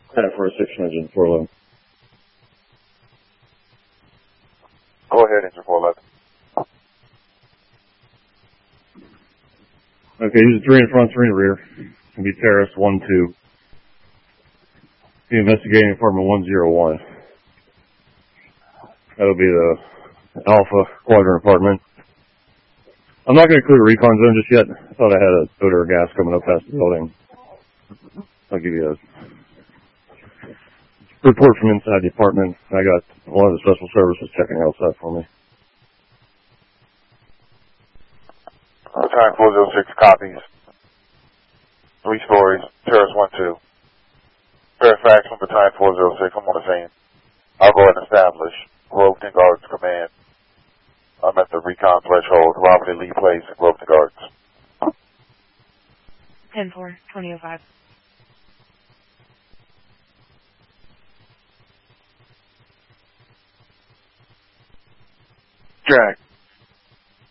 For a 6 engine 411. Go ahead, engine 411. Okay, use 3 in front, 3 in the rear. Can be Terrace 1-2. Be investigating apartment 101. That'll be the Alpha Quadrant apartment. I'm not going to clear the recon zone just yet. I thought I had a odor of gas coming up past the building. I'll give you a report from inside the apartment. I got one of the special services checking outside for me. Time 406 copies. 3 stories, Terrace 1-2. Fairfax from Battalion 406, I'm on the scene. I'll go ahead and establish Groveton Gardens Command. I'm at the recon threshold, Robert E. Lee Place in Groveton Gardens. 10-4, 2005. Jack.